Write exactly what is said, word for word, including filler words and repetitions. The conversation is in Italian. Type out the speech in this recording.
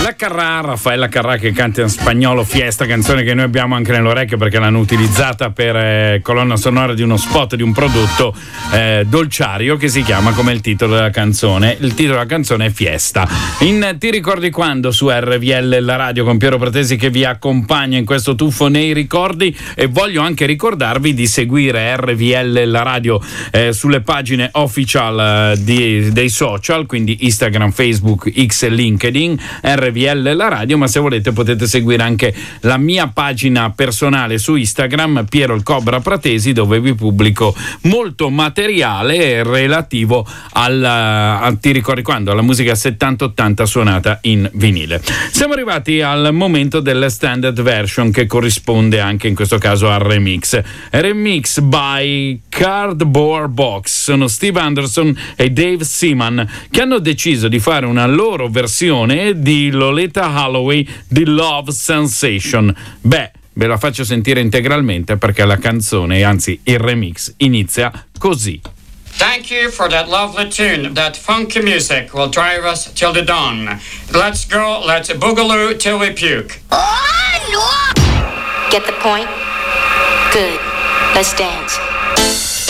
La Carrà, Raffaella Carrà, che canta in spagnolo Fiesta, canzone che noi abbiamo anche nell'orecchio perché l'hanno utilizzata per eh, colonna sonora di uno spot di un prodotto eh, dolciario che si chiama come il titolo della canzone. Il titolo della canzone è Fiesta. In Ti ricordi quando su R V L la radio con Piero Pratesi che vi accompagna in questo tuffo nei ricordi, e voglio anche ricordarvi di seguire R V L la radio eh, sulle pagine official eh, di, dei social, quindi Instagram, Facebook, X e LinkedIn, R V L la radio, ma se volete potete seguire anche la mia pagina personale su Instagram, Piero il Cobra Pratesi, dove vi pubblico molto materiale relativo al, a, ti ricordi quando, alla musica settanta ottanta suonata in vinile. Siamo arrivati al momento della standard version, che corrisponde anche in questo caso al remix. Remix by Cardboard Box. Sono Steve Anderson e Dave Seaman che hanno deciso di fare una loro versione di Loleatta Holloway di Love Sensation. Beh, ve la faccio sentire integralmente perché la canzone, anzi il remix, inizia così. Thank you for that lovely tune. That funky music will drive us till the dawn. Let's go, let's boogaloo till we puke. Oh, no! Get the point? Good. Let's dance.